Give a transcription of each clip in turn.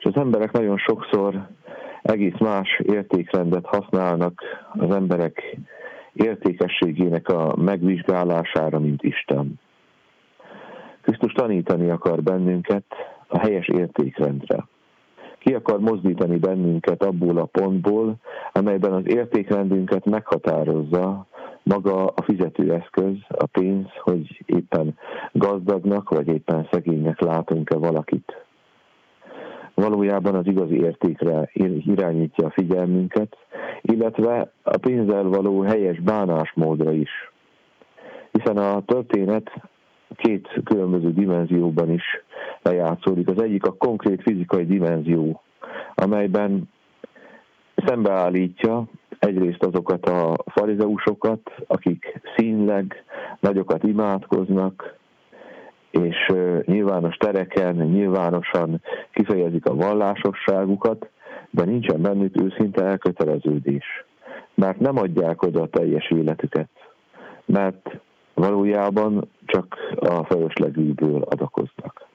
És az emberek nagyon sokszor egész más értékrendet használnak az emberek értékességének a megvizsgálására, mint Isten. Krisztus tanítani akar bennünket a helyes értékrendre. Ki akar mozdítani bennünket abból a pontból, amelyben az értékrendünket meghatározza maga a fizetőeszköz, a pénz, hogy éppen gazdagnak vagy éppen szegénynek látunk-e valakit. Valójában az igazi értékre irányítja a figyelmünket, illetve a pénzzel való helyes bánásmódra is. Hiszen a történet két különböző dimenzióban is lejátszódik. Az egyik a konkrét fizikai dimenzió, amelyben szembeállítja egyrészt azokat a farizeusokat, akik színleg nagyokat imádkoznak, és nyilvános tereken, nyilvánosan kifejezik a vallásosságukat, de nincsen bennük őszinte elköteleződés. Mert nem adják oda a teljes életüket, mert valójában csak a fölöslegükből adakoznak.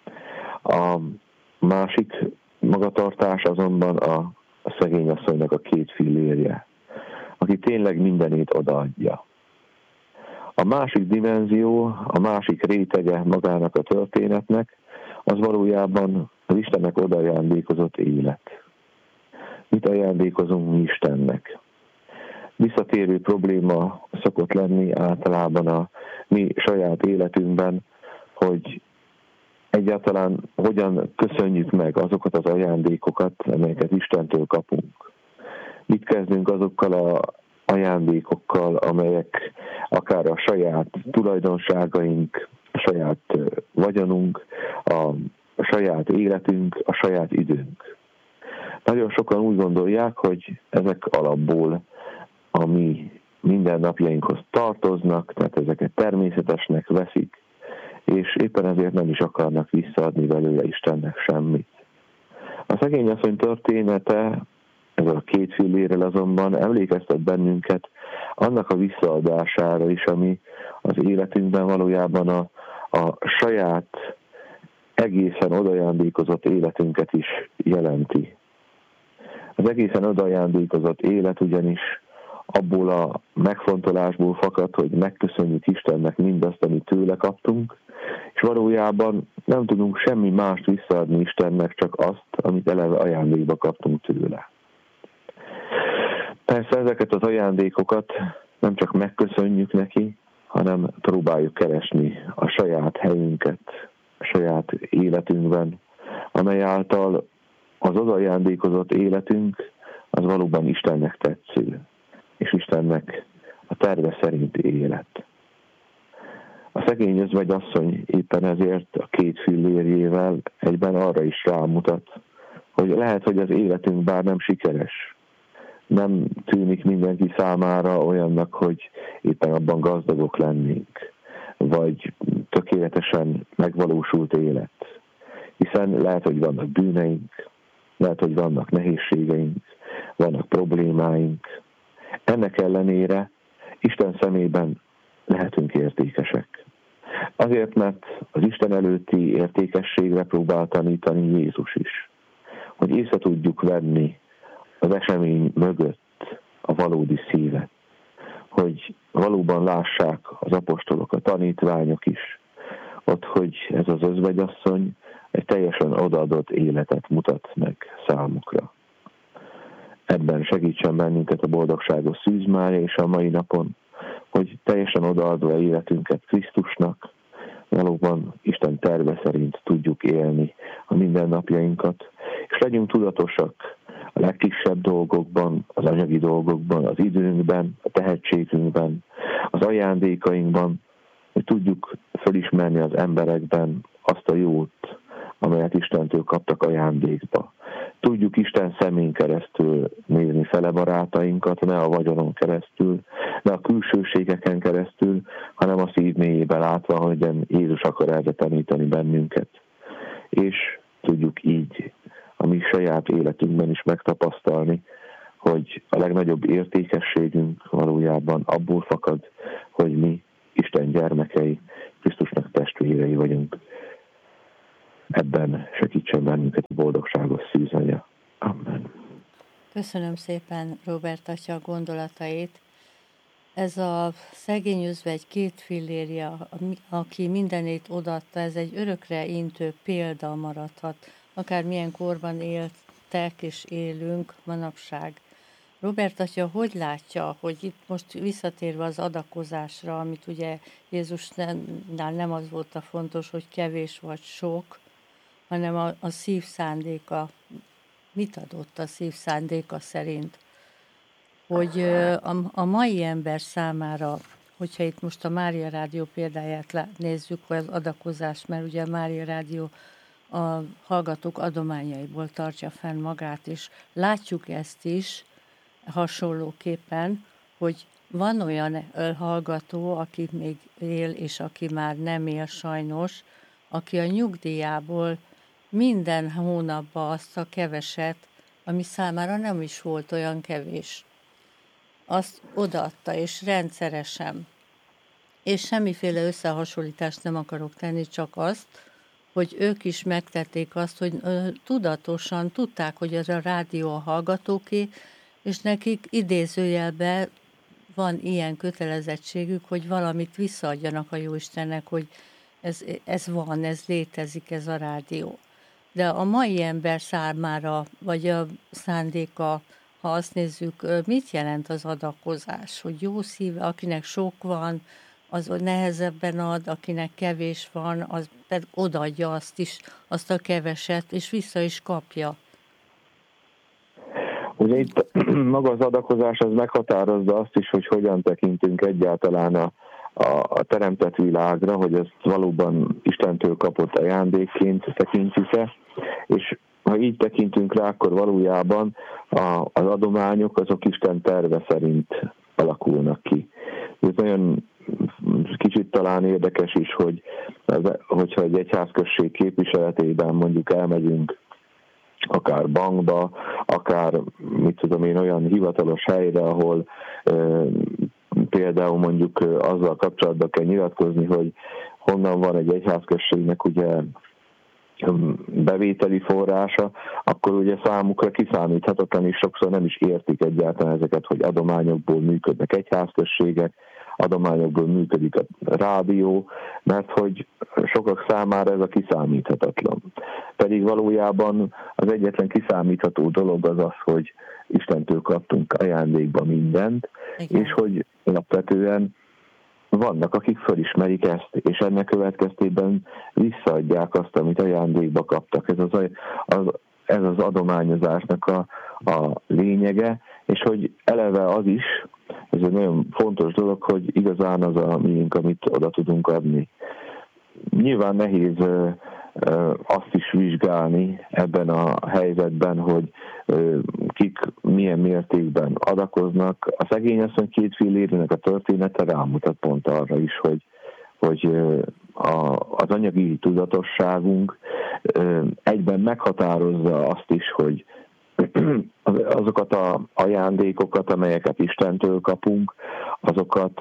A másik magatartás azonban a szegény asszonynak a 2 fillérje, aki tényleg mindenét odaadja. A másik dimenzió, a másik rétege magának a történetnek, az valójában az Istennek odaajándékozott élet. Mit ajándékozunk mi Istennek? Visszatérő probléma szokott lenni általában a mi saját életünkben, hogy egyáltalán hogyan köszönjük meg azokat az ajándékokat, amelyeket Istentől kapunk. Mit kezdünk azokkal az ajándékokkal, amelyek akár a saját tulajdonságaink, a saját vagyonunk, a saját életünk, a saját időnk. Nagyon sokan úgy gondolják, hogy ezek alapból a mi mindennapjainkhoz tartoznak, tehát ezeket természetesnek veszik, és éppen ezért nem is akarnak visszaadni belőle Istennek semmit. A szegény asszony története ezzel a 2 fillérrel azonban emlékeztet bennünket annak a visszaadására is, ami az életünkben valójában a saját egészen odajándékozott életünket is jelenti. Az egészen odajándékozott élet ugyanis abból a megfontolásból fakad, hogy megköszönjük Istennek mindazt, amit tőle kaptunk, és valójában nem tudunk semmi mást visszaadni Istennek, csak azt, amit eleve ajándékba kaptunk tőle. Persze ezeket az ajándékokat nem csak megköszönjük neki, hanem próbáljuk keresni a saját helyünket, a saját életünkben, amely által az odajándékozott életünk az valóban Istennek tetsző, és Istennek a terve szerint élet. A szegény özvegyasszony éppen ezért a 2 fillérjével egyben arra is rámutat, hogy lehet, hogy az életünk bár nem sikeres, nem tűnik mindenki számára olyannak, hogy éppen abban gazdagok lennénk, vagy tökéletesen megvalósult élet. Hiszen lehet, hogy vannak bűneink, lehet, hogy vannak nehézségeink, vannak problémáink. Ennek ellenére Isten szemében lehetünk értékesek. Azért, mert az Isten előtti értékességre próbál tanítani Jézus is. Hogy észre tudjuk venni az esemény mögött a valódi szívet. Hogy valóban lássák az apostolok, a tanítványok is, ott, hogy ez az özvegyasszony egy teljesen odaadott életet mutat meg számukra. Ebben segítsen bennünket a boldogságos Szűz Mária és a mai napon, hogy teljesen odaadva életünket Krisztusnak, valóban Isten terve szerint tudjuk élni a mindennapjainkat, és legyünk tudatosak a legkisebb dolgokban, az anyagi dolgokban, az időnkben, a tehetségünkben, az ajándékainkban, hogy tudjuk felismerni az emberekben azt a jót, amelyet Istentől kaptak ajándékba. Tudjuk Isten szemén keresztül nézni fele barátainkat, ne a vagyonon keresztül, ne a külsőségeken keresztül, hanem a szív mélyébe látva, hogy Jézus akar erre tanítani bennünket. És tudjuk így a mi saját életünkben is megtapasztalni, hogy a legnagyobb értékességünk valójában abból fakad, hogy mi Isten gyermekei, Krisztusnak testvérei vagyunk. Ebben segítsen bennünket a boldogságos Köszönöm szépen Róbert atya a gondolatait. Ez a szegény özvegy két fillérje, aki mindenét odaadta, ez egy örökre intő példa maradhat, akár milyen korban éltek és élünk manapság. Róbert atya, hogy látja, hogy itt most visszatérve az adakozásra, amit ugye Jézusnál nem az volt a fontos, hogy kevés vagy sok, hanem a szív szándéka. Mit adott a szív szándéka szerint? Hogy a mai ember számára, hogyha itt most a Mária Rádió példáját nézzük, vagy az adakozás, mert ugye a Mária Rádió a hallgatók adományaiból tartja fenn magát, és látjuk ezt is hasonlóképpen, hogy van olyan hallgató, aki még él, és aki már nem él sajnos, aki a nyugdíjából minden hónapban azt a keveset, ami számára nem is volt olyan kevés, azt odaadta, és rendszeresen. És semmiféle összehasonlítást nem akarok tenni, csak azt, hogy ők is megtették azt, hogy tudatosan tudták, hogy ez a rádió a hallgatóké, és nekik idézőjelben van ilyen kötelezettségük, hogy valamit visszaadjanak a Jóistennek, hogy ez van, ez létezik, ez a rádió. De a mai ember számára, vagy a szándéka, ha azt nézzük, mit jelent az adakozás? Hogy jó szíve, akinek sok van, az nehezebben ad, akinek kevés van, az pedig odaadja azt is, azt a keveset, és vissza is kapja. Ugye itt maga az adakozás az meghatározza azt is, hogy hogyan tekintünk egyáltalán a teremtett világra, hogy ezt valóban Istentől kapott ajándékként tekintjük-e, és ha így tekintünk rá, akkor valójában az adományok azok Isten terve szerint alakulnak ki. Ez nagyon kicsit talán érdekes is, hogyha egy egyházközség képviseletében mondjuk elmegyünk akár bankba, akár mit tudom én, olyan hivatalos helyre, ahol például mondjuk azzal kapcsolatban kell nyilatkozni, hogy honnan van egy egyházközségnek ugye bevételi forrása, akkor ugye számukra kiszámíthatatlan, és sokszor nem is értik egyáltalán ezeket, hogy adományokból működnek egyházközségek, adományokból működik a rádió, mert hogy sokak számára ez a kiszámíthatatlan. Pedig valójában az egyetlen kiszámítható dolog az az, hogy Istentől kaptunk ajándékba mindent, igen. És hogy alapvetően vannak, akik fölismerik ezt, és ennek következtében visszaadják azt, amit ajándékba kaptak. Ez az adományozásnak a lényege, és hogy eleve az is, ez egy nagyon fontos dolog, hogy igazán az a miénk, amit oda tudunk adni. Nyilván nehéz azt is vizsgálni ebben a helyzetben, hogy kik milyen mértékben adakoznak. A szegény asszony két fillérének a története rámutat pont arra is, hogy az anyagi tudatosságunk egyben meghatározza azt is, hogy azokat az ajándékokat, amelyeket Istentől kapunk, azokat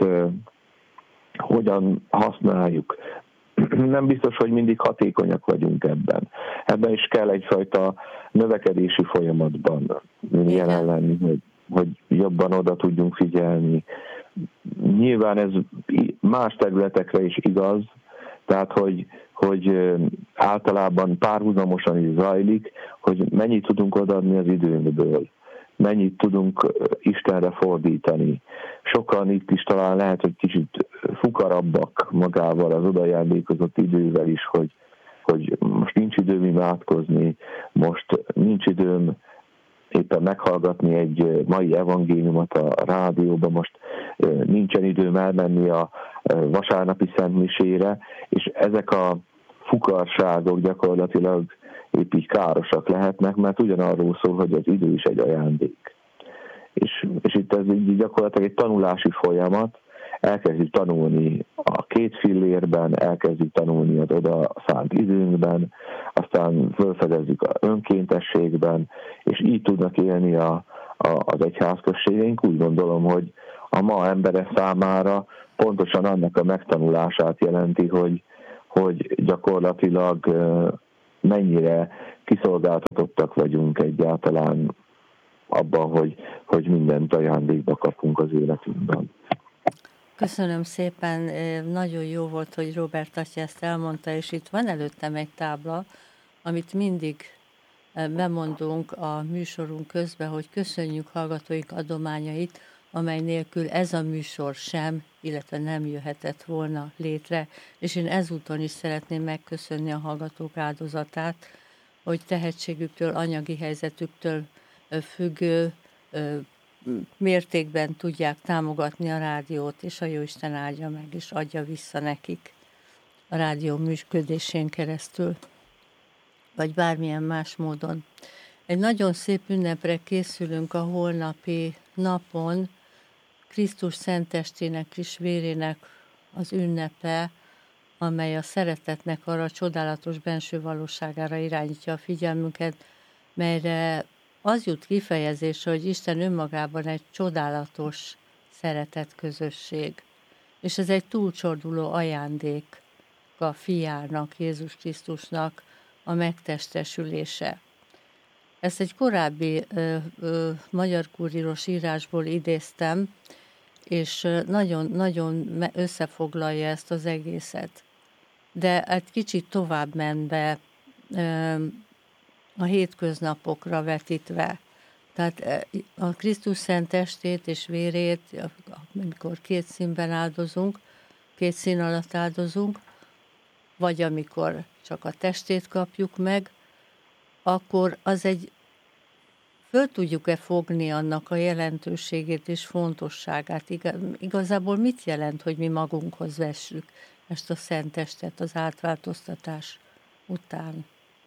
hogyan használjuk. Nem biztos, hogy mindig hatékonyak vagyunk ebben. Ebben is kell egyfajta növekedési folyamatban jelen lenni, hogy jobban oda tudjunk figyelni. Nyilván ez más területekre is igaz, tehát hogy általában párhuzamosan is zajlik, hogy mennyit tudunk odaadni az időnkből, mennyit tudunk Istenre fordítani. Sokan itt is talán lehet, hogy kicsit fukarabbak magával az odajándékozott idővel is, hogy most nincs időm imádkozni, most nincs időm éppen meghallgatni egy mai evangéliumot a rádióban, most nincsen időm elmenni a vasárnapi szentmisére, és ezek a fukarságok gyakorlatilag épp így károsak lehetnek, mert ugyanarról szól, hogy az idő is egy ajándék. És itt ez így gyakorlatilag egy tanulási folyamat, elkezdjük tanulni a két fillérben, elkezdjük tanulni az oda szánt időnkben, aztán felfedezzük az önkéntességben, és így tudnak élni az egyházközségeink. Úgy gondolom, hogy a ma embere számára pontosan annak a megtanulását jelenti, hogy gyakorlatilag mennyire kiszolgáltatottak vagyunk egyáltalán abban, hogy mindent ajándékba kapunk az életünkben. Köszönöm szépen, nagyon jó volt, hogy Róbert atya ezt elmondta, és itt van előttem egy tábla, amit mindig bemondunk a műsorunk közben, hogy köszönjük hallgatóink adományait, amely nélkül ez a műsor sem, illetve nem jöhetett volna létre, és én ezúton is szeretném megköszönni a hallgatók áldozatát, hogy tehetségüktől, anyagi helyzetüktől függő mértékben tudják támogatni a rádiót, és a Jóisten áldja meg, és adja vissza nekik a rádió működésén keresztül, vagy bármilyen más módon. Egy nagyon szép ünnepre készülünk a holnapi napon, Krisztus szentestének és vérének az ünnepe, amely a szeretetnek arra a csodálatos benső valóságára irányítja a figyelmünket, melyre az jut kifejezésre, hogy Isten önmagában egy csodálatos szeretet közösség. És ez egy túlcsorduló ajándék a fiának, Jézus Krisztusnak a megtestesülése. Ezt egy korábbi magyar kuríros írásból idéztem, és nagyon összefoglalja ezt az egészet. De egy kicsit tovább ment be a hétköznapokra vetítve. Tehát a Krisztus szent testét és vérét, amikor két színben áldozunk, két szín alatt áldozunk, vagy amikor csak a testét kapjuk meg, akkor az egy, föl tudjuk-e fogni annak a jelentőségét és fontosságát? Igazából mit jelent, hogy mi magunkhoz vessük ezt a szent testet az átváltoztatás után?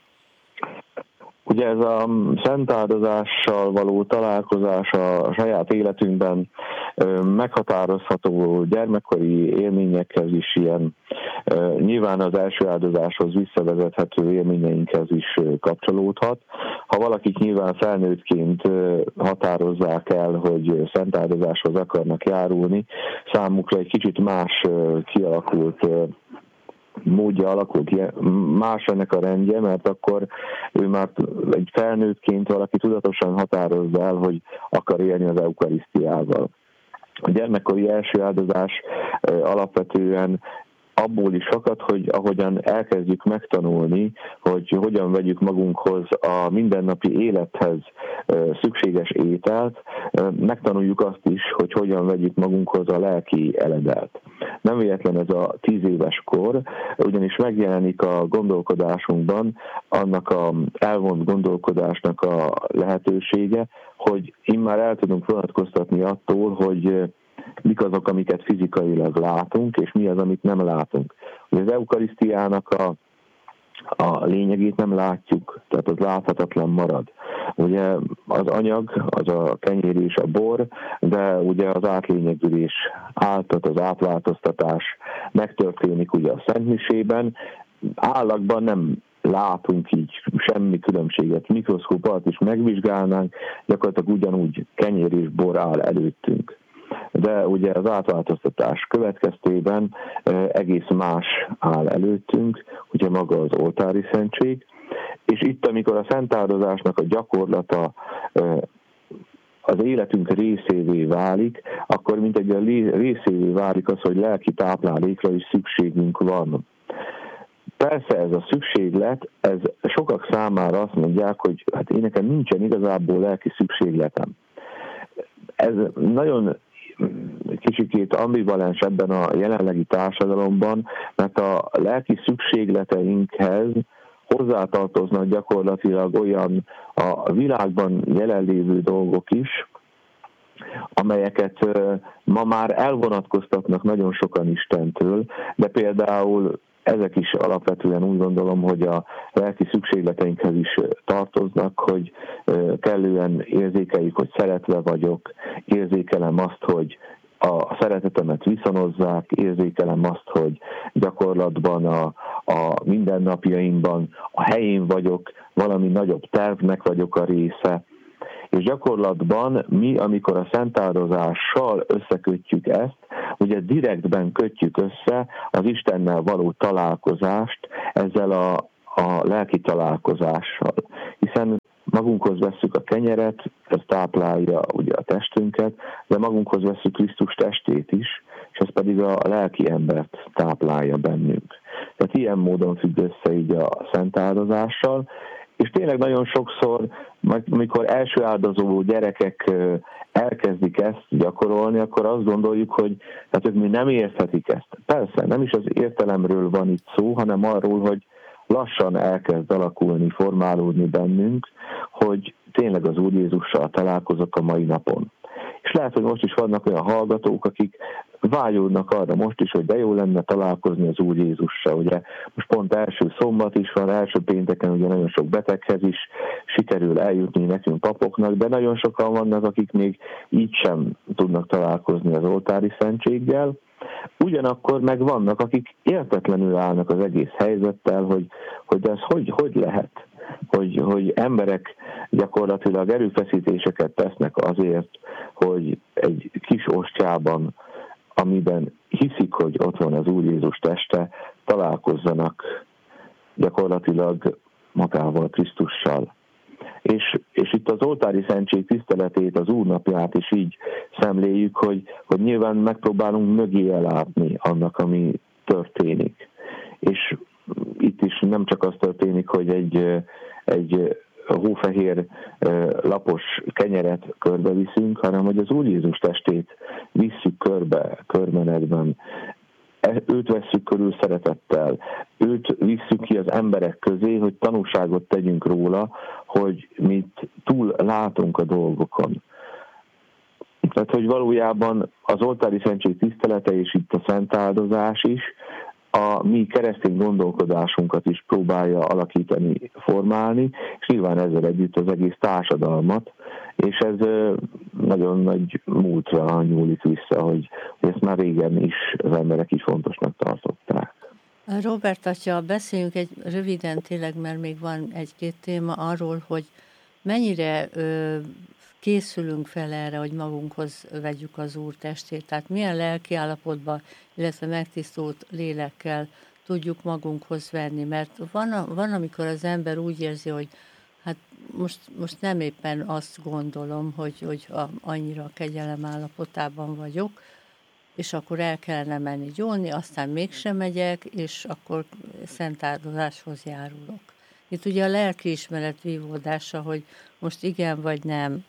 Ugye ez a szent áldozással való találkozás a saját életünkben meghatározható gyermekkori élményekhez is ilyen, nyilván az első áldozáshoz visszavezethető élményeinkhez is kapcsolódhat. Ha valakik nyilván felnőttként határozzák el, hogy szent áldozáshoz akarnak járulni, számukra egy kicsit más kialakult módja alakul ki, más ennek a rendje, mert akkor ő már egy felnőttként valaki tudatosan határozza el, hogy akar élni az eukarisztiával. A gyermekkori első áldozás alapvetően abból is fakad, hogy ahogyan elkezdjük megtanulni, hogy hogyan vegyük magunkhoz a mindennapi élethez szükséges ételt, megtanuljuk azt is, hogy hogyan vegyük magunkhoz a lelki eledelt. Nem véletlen ez a 10 éves kor, ugyanis megjelenik a gondolkodásunkban annak a elvont gondolkodásnak a lehetősége, hogy immár el tudunk vonatkoztatni attól, hogy mik azok, amiket fizikailag látunk, és mi az, amit nem látunk. Az eukarisztiának a lényegét nem látjuk, tehát az láthatatlan marad. Ugye az anyag, az a kenyér és a bor, de ugye az átlényegülés, az átváltoztatás megtörténik ugye a szentmisében. Állagban nem látunk így semmi különbséget. Mikroszkóp alatt is megvizsgálnánk, gyakorlatilag ugyanúgy kenyér és bor áll előttünk. De ugye az átváltoztatás következtében egész más áll előttünk, ugye maga az oltári szentség, és itt, amikor a szentáldozásnak a gyakorlata az életünk részévé válik, akkor mint egy részévé válik az, hogy lelki táplálékra is szükségünk van. Persze ez a szükséglet, ez sokak számára azt mondják, hogy hát én nekem nincsen igazából lelki szükségletem. Ez nagyon kicsikét ambivalens ebben a jelenlegi társadalomban, mert a lelki szükségleteinkhez hozzátartoznak gyakorlatilag olyan a világban jelenlévő dolgok is, amelyeket ma már elvonatkoztatnak nagyon sokan Istentől, de például ezek is alapvetően úgy gondolom, hogy a lelki szükségleteinkhez is tartoznak, hogy kellően érzékeljük, hogy szeretve vagyok, érzékelem azt, hogy a szeretetemet viszonozzák, érzékelem azt, hogy gyakorlatban a mindennapjaimban a helyén vagyok, valami nagyobb tervnek vagyok a része, és gyakorlatban mi, amikor a szentáldozással összekötjük ezt, ugye direktben kötjük össze az Istennel való találkozást ezzel a lelki találkozással. Hiszen Magunkhoz vesszük a kenyeret, ez táplálja ugye a testünket, de magunkhoz vesszük Krisztus testét is, és ez pedig a lelki embert táplálja bennünk. Tehát ilyen módon függ össze így a szent áldozással, és tényleg nagyon sokszor, amikor első áldozó gyerekek elkezdik ezt gyakorolni, akkor azt gondoljuk, hogy hát ők még nem érthetik ezt. Persze, nem is az értelemről van itt szó, hanem arról, hogy lassan elkezd alakulni, formálódni bennünk, hogy tényleg az Úr Jézussal találkozok a mai napon. És lehet, hogy most is vannak olyan hallgatók, akik vágyódnak arra most is, hogy de jó lenne találkozni az Úr Jézussal. Ugye most pont első szombat is van, első pénteken ugye nagyon sok beteghez is sikerül eljutni nekünk papoknak, de nagyon sokan vannak, akik még így sem tudnak találkozni az oltári szentséggel. Ugyanakkor meg vannak, akik értetlenül állnak az egész helyzettel, hogy ez hogy lehet, hogy emberek gyakorlatilag erőfeszítéseket tesznek azért, hogy egy kis ostjában, amiben hiszik, hogy ott van az Úr Jézus teste, találkozzanak gyakorlatilag magával, Krisztussal. És itt az oltári szentség tiszteletét, az Úrnapját is így szemléljük, hogy nyilván megpróbálunk mögé látni annak, ami történik. És itt is nem csak az történik, hogy egy hófehér lapos kenyeret körbeviszünk, hanem hogy az Úr Jézus testét visszük körbenetben. Őt vesszük körül szeretettel, őt visszük ki az emberek közé, hogy tanúságot tegyünk róla, hogy mit túl látunk a dolgokon. Tehát, hogy valójában az oltári szentség tisztelete és itt a szent áldozás is a mi keresztény gondolkodásunkat is próbálja alakítani, formálni, és nyilván ezzel együtt az egész társadalmat, és ez nagyon nagy múltra nyúlik vissza, hogy ezt már régen is az emberek is fontosnak tartották. Róbert atya, beszéljünk egy röviden tényleg, mert még van egy-két téma arról, hogy mennyire készülünk fel erre, hogy magunkhoz vegyük az Úr testét. Tehát milyen lelki állapotban, illetve megtisztult lélekkel tudjuk magunkhoz venni. Mert van amikor az ember úgy érzi, hogy hát most nem éppen azt gondolom, hogy annyira kegyelem állapotában vagyok, és akkor el kellene menni gyónni, aztán mégsem megyek, és akkor szent áldozáshoz járulok. Itt ugye a lelkiismeret vívódása, hogy most igen vagy nem.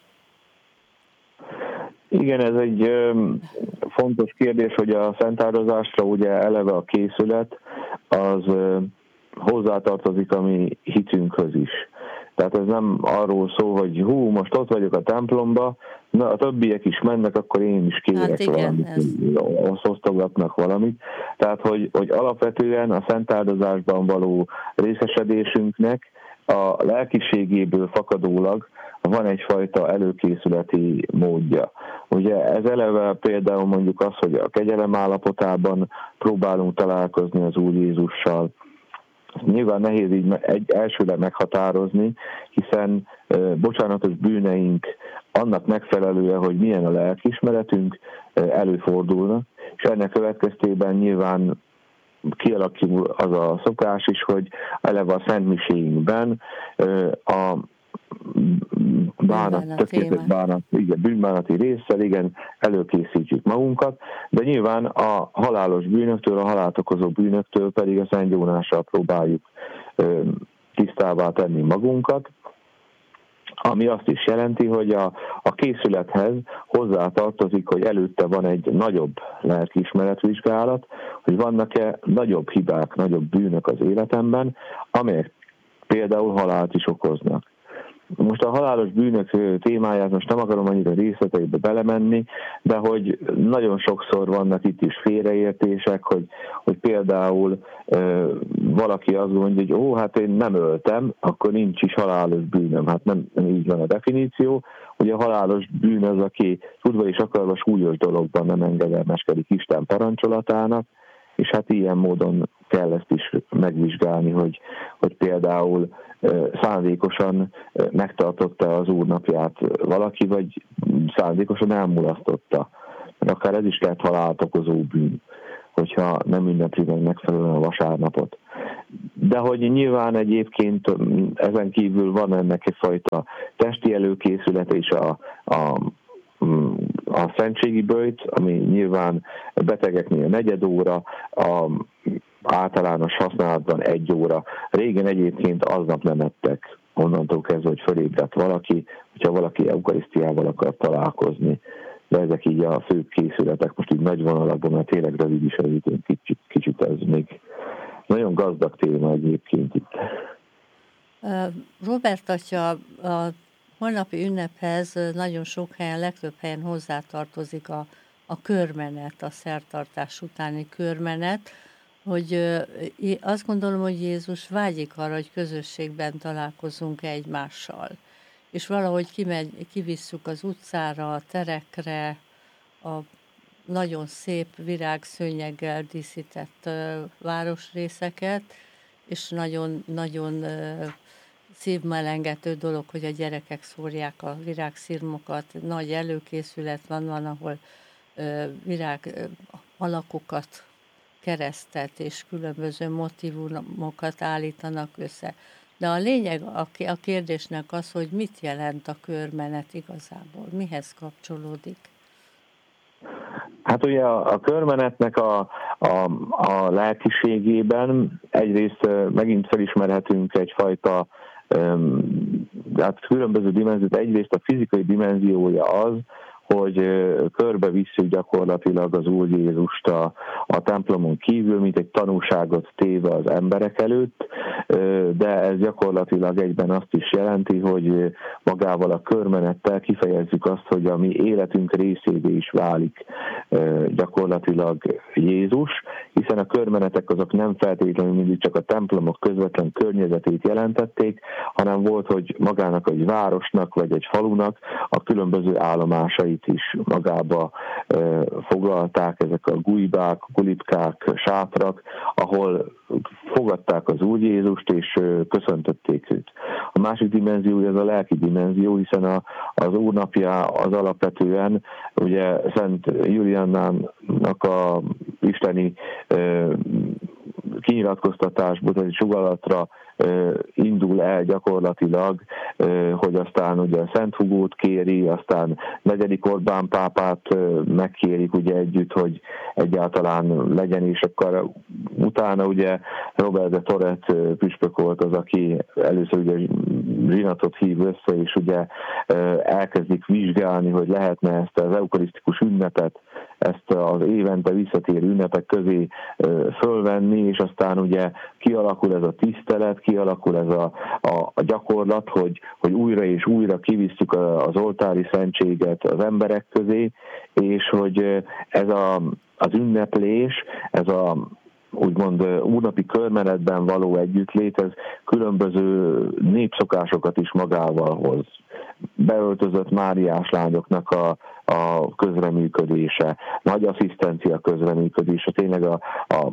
Igen, ez egy fontos kérdés, hogy a szent áldozásra ugye eleve a készület, az hozzátartozik a mi hitünkhöz is. Tehát ez nem arról szól, hogy most ott vagyok a templomba, na a többiek is mennek, akkor én is kérek valamit, osztogatnak valamit. Tehát, hogy alapvetően a szent áldozásban való részesedésünknek a lelkiségéből fakadólag van egyfajta előkészületi módja. Ugye ez eleve például mondjuk az, hogy a kegyelem állapotában próbálunk találkozni az Úr Jézussal. Nyilván nehéz így elsőre meghatározni, hiszen bocsánatos bűneink annak megfelelően, hogy milyen a lelkiismeretünk, előfordulnak, és ennek következtében nyilván kialakul az a szokás is, hogy eleve a szentmiséinkben a bűnbánati résszel, igen, előkészítjük magunkat, de nyilván a halálos bűnöktől, a halált okozó bűnöktől pedig a szentgyónással próbáljuk tisztává tenni magunkat, ami azt is jelenti, hogy a készülethez hozzátartozik, hogy előtte van egy nagyobb lelkiismeretvizsgálat, hogy vannak-e nagyobb hibák, nagyobb bűnök az életemben, amelyek például halált is okoznak. Most a halálos bűnök témáját most nem akarom annyira részleteibe belemenni, de hogy nagyon sokszor vannak itt is félreértések, hogy például valaki azt mondja, hogy hát én nem öltem, akkor nincs is halálos bűnöm. Hát nem így van a definíció. Ugye a halálos bűn az, aki tudva és akarva súlyos dologban nem engedelmeskedik Isten parancsolatának, és hát ilyen módon kell ezt is megvizsgálni, hogy például szándékosan megtartotta az Úrnapját valaki, vagy szándékosan elmulasztotta. Mert akár ez is lehet halált okozó bűn, hogyha nem ünnepli meg megfelelően a vasárnapot. de hogy nyilván egyébként ezen kívül van ennek egyfajta testi előkészület és a szentségi böjt, ami nyilván betegeknél 4 óra, a általános használatban 1 óra. Régen egyébként aznap nem ettek, onnantól kezdve, hogy fölébredt valaki, hogyha valaki eukarisztiával akar találkozni. De ezek így a fő készületek, most így nagy vonalakban, mert tényleg rövid is az időn, kicsit ez még nagyon gazdag téma egyébként itt. Róbert atya, a holnapi ünnephez nagyon sok helyen, legtöbb helyen hozzátartozik a körmenet, a szertartás utáni körmenet, hogy azt gondolom, hogy Jézus vágyik arra, hogy közösségben találkozunk egymással. És valahogy kivisszük az utcára, a terekre, a nagyon szép virágszőnyeggel díszített városrészeket, és nagyon szívmelengető dolog, hogy a gyerekek szórják a virágszirmokat. Nagy előkészület van, ahol virág alakokat, keresztet és különböző motivumokat állítanak össze. De a lényeg a kérdésnek az, hogy mit jelent a körmenet igazából, mihez kapcsolódik? Hát ugye a körmenetnek a lelkiségében egyrészt megint felismerhetünk egyfajta hát különböző dimenziót. Egyrészt a fizikai dimenziója az, hogy körbe visszük gyakorlatilag az Úr Jézust a templomon kívül, mint egy tanúságot téve az emberek előtt, de ez gyakorlatilag egyben azt is jelenti, hogy magával a körmenettel kifejezzük azt, hogy a mi életünk részévé is válik gyakorlatilag Jézus, hiszen a körmenetek azok nem feltétlenül mindig csak a templomok közvetlen környezetét jelentették, hanem volt, hogy magának egy városnak vagy egy falunak a különböző állomásait is magába foglalták, ezek a gujbák, gulipkák, sátrak, ahol fogadták az Úr Jézust, és köszöntötték őt. A másik dimenzió, ez a lelki dimenzió, hiszen az Úrnapja az alapvetően ugye Szent Juliannának a isteni kinyilatkoztatásból, egy sugallatra indul el gyakorlatilag, hogy aztán ugye Szent Hugót kéri, aztán 4. Orbán pápát megkérik ugye együtt, hogy egyáltalán legyen, és akkor utána ugye Robert de Toret püspök volt az, aki először ugye zsinatot hív össze, és ugye elkezdik vizsgálni, hogy lehetne ezt az eukarisztikus ünnepet, ezt az évente visszatérő ünnepek közé fölvenni, és aztán ugye kialakul ez a tisztelet, kialakul ez a gyakorlat, hogy újra és újra kivisszük az oltári szentséget az emberek közé, és hogy ez az ünneplés, ez a úgymond úrnapi körmenetben való együttlét, ez különböző népszokásokat is magával hoz. Beöltözött Máriás lányoknak a közreműködése, nagy asszisztencia közreműködése, tényleg a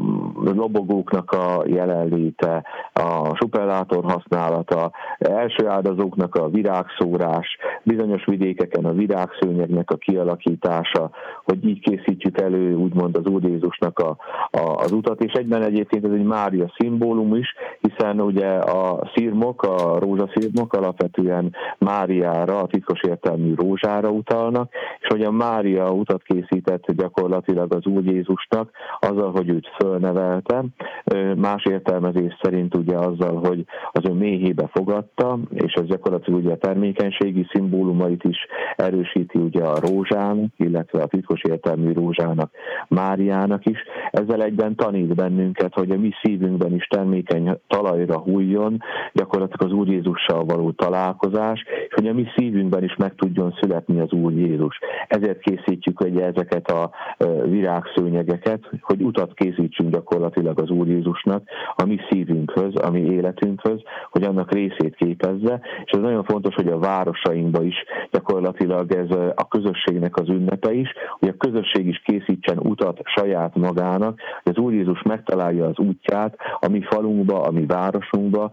lobogóknak a jelenléte, a supellátor használata, első áldozóknak a virágszórás, bizonyos vidékeken a virágszőnyegnek a kialakítása, hogy így készítjük elő úgymond az Úr Jézusnak az utat, és egyben egyébként ez egy Mária szimbólum is, hiszen ugye a szirmok, a rózsaszirmok alapvetően Máriára, a titkos értelmű rózsára utalnak, és hogy a Mária utat készített gyakorlatilag az Úr Jézusnak azzal, hogy őt fölnevelte, más értelmezés szerint ugye azzal, hogy az ő méhébe fogadta, és ez gyakorlatilag ugye a termékenységi szimbólumait is erősíti ugye a rózsának, illetve a titkos értelmű rózsának, Máriának is. Ezzel egyben tanít bennünket, hogy a mi szívünkben is termékeny talajra hulljon gyakorlatilag az Úr Jézussal való találkozás, és hogy a mi szívünkben is meg tudjon születni az Úr Jézus. Ezért készítjük ugye ezeket a virágszőnyegeket, hogy utat készítsünk gyakorlatilag az Úr Jézusnak a mi szívünkhöz, a mi életünkhöz, hogy annak részét képezze, és ez nagyon fontos, hogy a városainkban is gyakorlatilag ez a közösségnek az ünnepe is, hogy a közösség is készítsen utat saját magának, hogy az Úr Jézus megtalálja az útját a mi falunkba, a mi városunkba,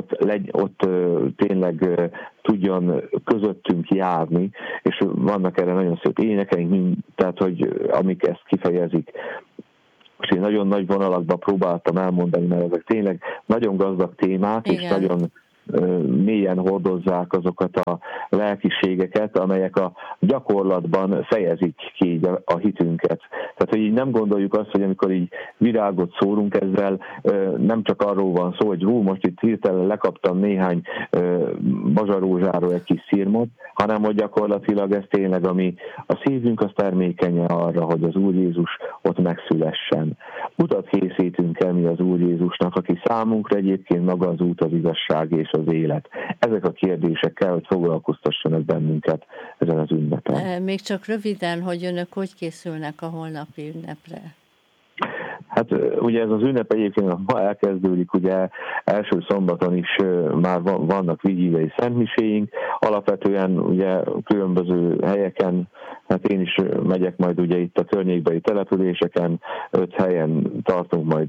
ott tényleg tudjon közöttünk járni, és vannak erre nagyon szép énekeink, tehát hogy amik ezt kifejezik. most én nagyon nagy vonalakban próbáltam elmondani, mert ezek tényleg nagyon gazdag témák, Igen. és nagyon mélyen hordozzák azokat a lelkiségeket, amelyek a gyakorlatban fejezik ki így a hitünket. Tehát, hogy így nem gondoljuk azt, hogy amikor így virágot szórunk ezzel, nem csak arról van szó, hogy most itt hirtelen lekaptam néhány bazsarózsáról egy kis szirmot, hanem hogy gyakorlatilag ez tényleg, ami a szívünk az termékenye arra, hogy az Úr Jézus ott megszülessen. Utat készítünk el mi az Úr Jézusnak, aki számunkra egyébként maga az út, az igazság és az élet. Ezek a kérdések kell, hogy foglalkoztassanak bennünket ezen az ünnepen. Még csak röviden, hogy önök hogy készülnek a holnapi ünnepre? Hát ugye ez az ünnep egyébként ma elkezdődik, ugye első szombaton is már vannak vigíliai szentmiséink, alapvetően ugye különböző helyeken, hát én is megyek majd ugye itt a környékbeli településeken, 5 helyen tartunk majd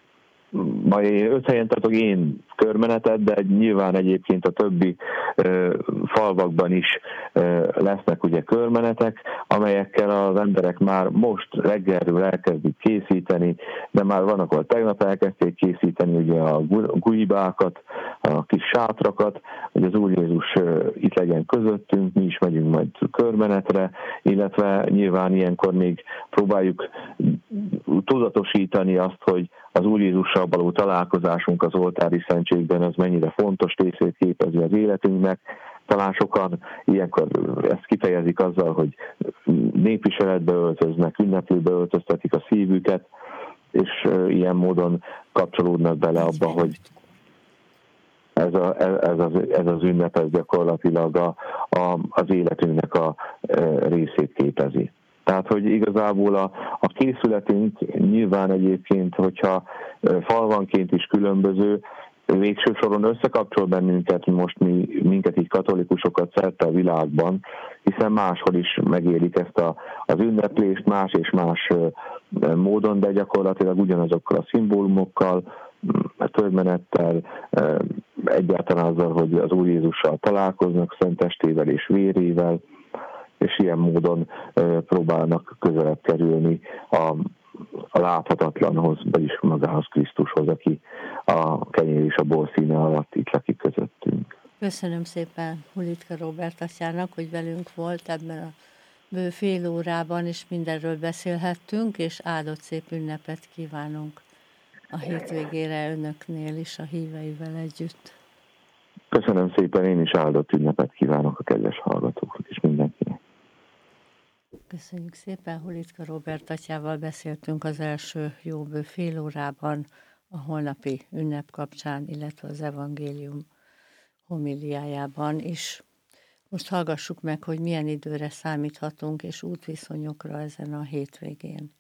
5 helyen tartok én körmenetet, de nyilván egyébként a többi falvakban is lesznek ugye körmenetek, amelyekkel az emberek már most reggelről elkezdik készíteni, de már vannak, ahol tegnap elkezdték készíteni ugye a guibákat, a kis sátrakat, hogy az Úr Jézus itt legyen közöttünk, mi is megyünk majd körmenetre, illetve nyilván ilyenkor még próbáljuk tudatosítani azt, hogy az Úr Jézussal való találkozásunk az oltári szentségben az mennyire fontos részét képezi az életünknek. Talán sokan ilyenkor ezt kifejezik azzal, hogy népviseletbe öltöznek, ünneplőbe öltöztetik a szívüket, és ilyen módon kapcsolódnak bele abba, hogy ez az ünnep ez gyakorlatilag az életünknek a részét képezi. Tehát, hogy igazából a készületünk nyilván egyébként, hogyha falvanként is különböző, végső soron összekapcsol bennünket, minket így katolikusokat szerte a világban, hiszen máshol is megélik ezt az ünneplést más és más módon, de gyakorlatilag ugyanazokkal a szimbólumokkal, törmenettel, egyáltalán azzal, hogy az Úr Jézussal találkoznak, szent testével és vérével, és ilyen módon próbálnak közelebb kerülni a láthatatlanhoz, vagyis magához, Krisztushoz, aki a kenyér és a bor színe alatt itt lakik közöttünk. Köszönöm szépen Hulitka Róbert atyának, hogy velünk volt ebben a bő fél órában, és mindenről beszélhettünk, és áldott szép ünnepet kívánunk a hétvégére önöknél is, a híveivel együtt. Köszönöm szépen, én is áldott ünnepet kívánok a kedves hallgatóknak és mindenkinek. Köszönjük szépen, Hulitka Róbert atyával beszéltünk az első jó bő fél órában a holnapi ünnep kapcsán, illetve az evangélium homiliájában is. Most hallgassuk meg, hogy milyen időre számíthatunk és útviszonyokra ezen a hétvégén.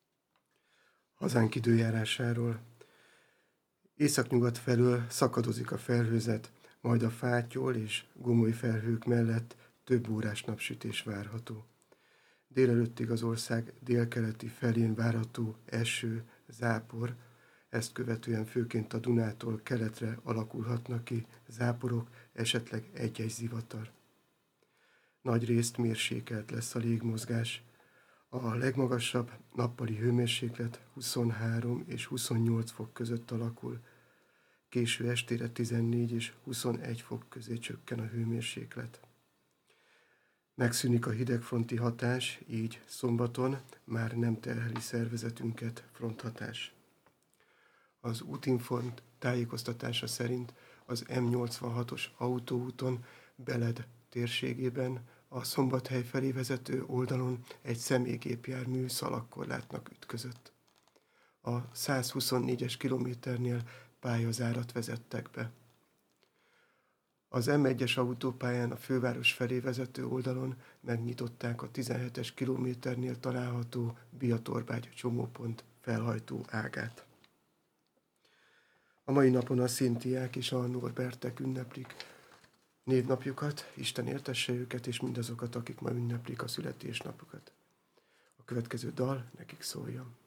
Hazánk időjárásáról. Északnyugat felől szakadozik a felhőzet, majd a fátyol és gomoly felhők mellett több órás napsütés várható. Délelőttig az ország délkeleti felén várható eső, zápor, ezt követően főként a Dunától keletre alakulhatnak ki záporok, esetleg egy-egy zivatar. Nagyrészt mérsékelt lesz a légmozgás. A legmagasabb nappali hőmérséklet 23 és 28 fok között alakul. Késő estére 14 és 21 fok közé csökken a hőmérséklet. Megszűnik a hidegfronti hatás, így szombaton már nem terheli szervezetünket fronthatás. Az Útinform tájékoztatása szerint az M86-os autóúton Beled térségében a Szombathely felé vezető oldalon egy személygépjármű szalagkorlátnak ütközött. A 124-es kilométernél pályazárat vezettek be. Az M1-es autópályán a főváros felé vezető oldalon megnyitották a 17-es kilométernél található Biatorbágy csomópont felhajtó ágát. A mai napon a Szintiák és a Norbertek ünneplik névnapjukat, Isten értesse őket és mindazokat, akik ma ünneplik a születésnapukat. A következő dal nekik szóljon.